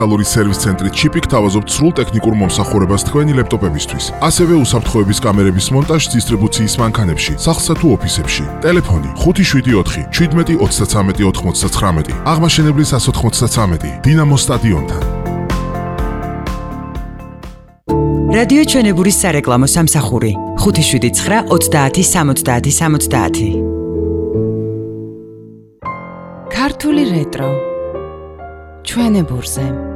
ალური სერვის ცენტრის ჩიპი გთავაზობთ სრულ ტექნიკურ მომსახურებას თქვენი ლეპტოპებისთვის. ასევე უსაფრთხოების კამერების მონტაჟს დისტრიბუციის მანქანებში, სახლსა თუ ოფისებში. ტელეფონი 574 17 33 99. აღმაშენებლის 193 დინამო სტადიონთან. რადიო ჩვენებურის სარეკლამო სამსახური 579 30 70 70. ქართული რეტრო ჩვენებურზე.